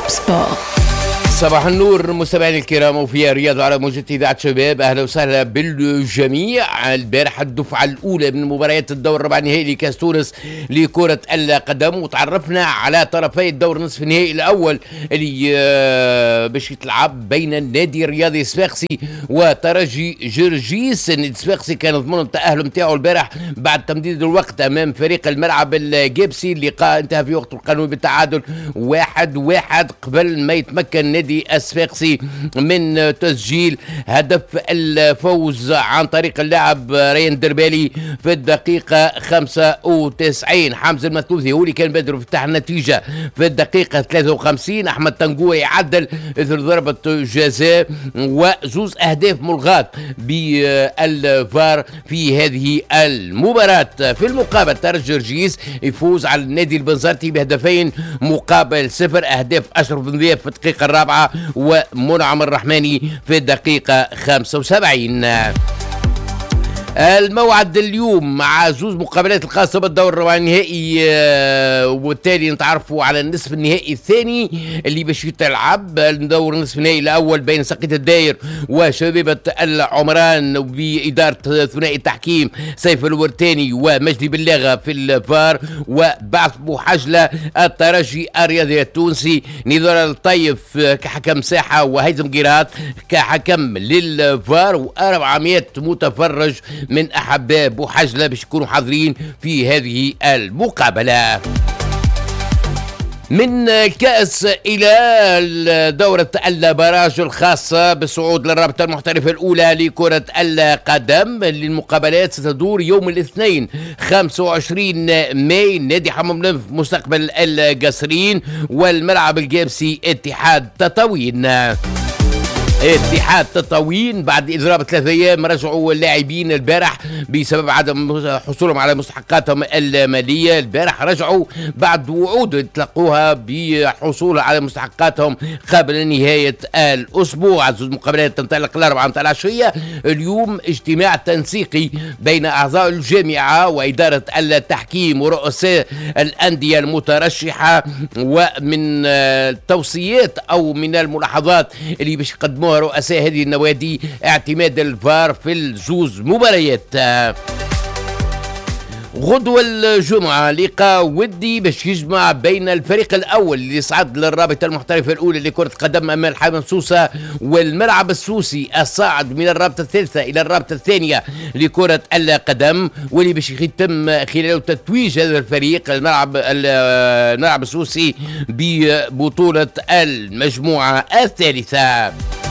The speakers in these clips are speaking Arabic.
توب سبور. صباح النور مستمعينا الكرام وفي رياض على موجة إذاعة شباب. أهلا وسهلا بالجميع. البارحة الدفعة الأولى من مباريات الدور الربع النهائي لكأس تونس لكرة القدم، وتعرفنا على طرفي الدور نصف النهائي الأول اللي باش يتلعب بين النادي الرياضي الصفاقسي وترجي جرجيس. النادي الصفاقسي كان ضمن التأهل نتاعو البارح بعد تمديد الوقت أمام فريق الملعب الجيبسي. اللقاء انتهى في وقت القانوني بالتعادل 1-1 قبل ما يتمكن نادي الصفاقسي من تسجيل هدف الفوز عن طريق اللاعب ريان دربالي في الدقيقة 95. حمزة المثلوثي هو اللي كان بادر في فتح النتيجة في الدقيقة 53. أحمد تنقوي يعدل إثر ضربة جزاء، وزوز أهداف ملغاة بالفار في هذه المباراة. في المقابل ترجي جرجيس يفوز على النادي البنزرتي بهدفين مقابل 0. أهداف أشرف بن ضياف في الدقيقة 4 ومنعم الرحماني في الدقيقة 75. الموعد اليوم مع زوز مقابلات الخاصة بالدور الربع النهائي، وبالتالي نتعرفوا على النصف النهائي الثاني اللي باش يتلعب. الدور النصف النهائي الأول بين سقيط الداير وشبيبة العمران بإدارة ثنائي التحكيم سيف الورتاني ومجدي بلاغة في الفار، وبعث بوحجلة الترجي الرياضي التونسي، نضال الطيف كحكم ساحة وهيثم قيراط كحكم للفار، و400 متفرج من أحباب بوحجلة باش يكونوا حاضرين في هذه المقابلة. من الكأس إلى دورة البراج الخاصة بالصعود للرابطة المحترفة الأولى لكرة القدم. المقابلات ستدور يوم الاثنين 25 ماي. نادي حمام نف مستقبل القصرين، والملعب الجابسي اتحاد تطاوين بعد إضراب 3 أيام رجعوا اللاعبين البارح بسبب عدم حصولهم على مستحقاتهم المالية. البارح رجعوا بعد وعود تلقوها بحصول على مستحقاتهم قبل نهاية الأسبوع. زوج مقابلات تنطلق 4 متاع العشية. اليوم اجتماع تنسيقي بين أعضاء الجامعة وإدارة التحكيم ورؤساء الأندية المترشحة، ومن التوصيات أو من الملاحظات اللي باش يقدموها رؤساء هذه النوادي اعتماد الفار في الزوز مباريات. غدوة الجمعة لقاء ودي باش يجمع بين الفريق الأول اللي صعد للرابطة المحترفة الأولى لكرة القدم أمام الحامم سوسة، والملعب السوسي الصاعد من الرابطة الثالثة إلى الرابطة الثانية لكرة القدم، واللي باش يتم خلاله تتويج هذا الفريق الملعب السوسي ببطولة المجموعة الثالثة.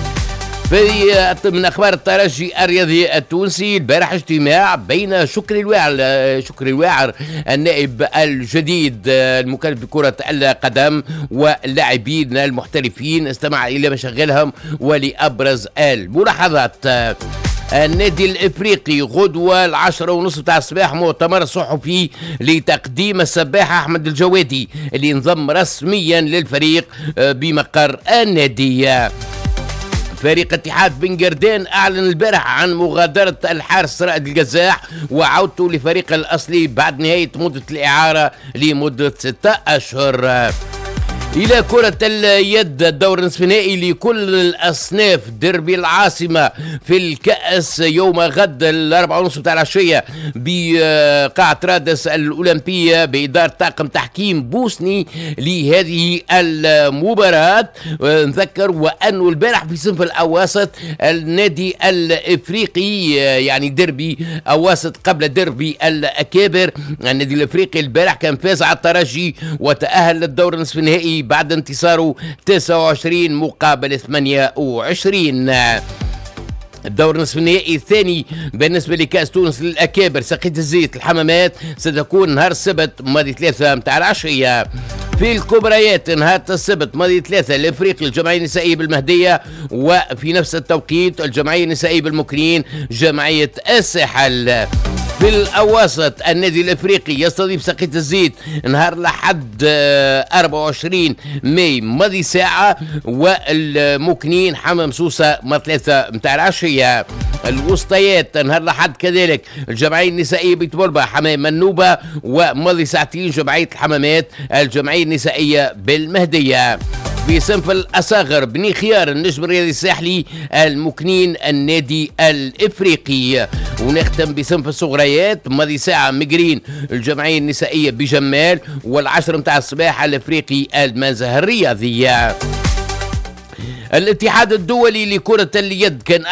من أخبار الترجي الرياضي التونسي، البارح اجتماع بين شكري الواعر النائب الجديد المكلف بكرة القدم واللاعبين المحترفين، استمع إلى مشاغلهم ولأبرز الملاحظات. النادي الافريقي غدوة 10:30 تاع الصباح مؤتمر صحفي لتقديم السباح احمد الجوادي اللي انضم رسميا للفريق بمقر النادي. فريق اتحاد بن قردان أعلن البارح عن مغادرة الحارس رائد القزاح وعودته لفريق الأصلي بعد نهاية مدة الإعارة لمدة 6 أشهر. إلى كرة اليد الدور نصف نهائي لكل الأصناف، دربي العاصمة في الكأس يوم غد 4:30 تاع العشية بقاعة رادس الأولمبية بإدارة طاقم تحكيم بوسني لهذه المباراة. نذكر وأنه البارح في صنف الأواسط النادي الإفريقي يعني دربي أواسط قبل دربي الأكابر، النادي الإفريقي البارح كان فاز على الترجي وتأهل للدور نصف النهائي بعد انتصاره 29 مقابل 28. الدور نصف النهائي الثاني بالنسبة لكأس تونس للأكابر سقيط الزيت الحمامات ستكون نهار السبت ماضي 3 متاع العشية. في الكبريات نهار السبت ماضي 3 الافريقي الجمعية النسائية بالمهدية، وفي نفس التوقيت الجمعية النسائية بالمكرين جمعية الساحل. في الأواسط النادي الإفريقي يستضيف سقيط الزيت نهار الأحد 24 ماي ماضي ساعة، والمكنين حمام سوسة ما 3 متاع العشية. الوسطيات نهار الأحد كذلك الجمعية النسائية بتبلبة حمام منوبة، وماضي ساعتين جمعية الحمامات الجمعية النسائية بالمهدية. بصنف الأصاغر بني خيار النجم الرياضي الساحلي المكنين النادي الإفريقي. ونختم بصنف الصغريات ماضي ساعة مقرين الجمعية النسائية بجمال، والعشر متاع الصباح الإفريقي المزه الرياضية. الاتحاد الدولي لكرة اليد كان